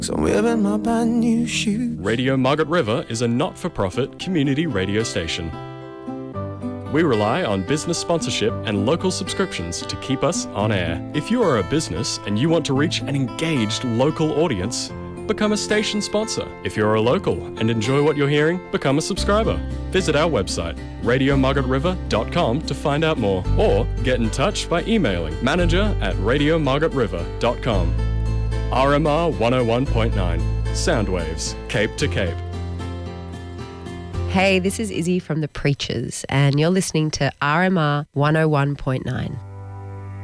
So I'm wearing my brand new shoes. Radio Margaret River is a not-for-profit community radio station. We rely on business sponsorship and local subscriptions to keep us on air. If you are a business and you want to reach an engaged local audience, become a station sponsor. If you're a local and enjoy what you're hearing, become a subscriber. Visit our website, radiomargaretriver.com, to find out more, or get in touch by emailing manager@radiomargaretriver.com. RMR 101.9, Soundwaves, Cape to Cape. Hey, this is Izzy from The Preachers, and you're listening to RMR 101.9.